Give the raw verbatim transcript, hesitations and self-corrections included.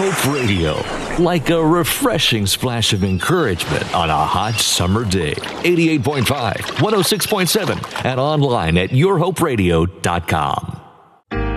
Hope Radio. Like a refreshing splash of encouragement on a hot summer day. eighty-eight point five, one oh six point seven, and online at your hope radio dot com.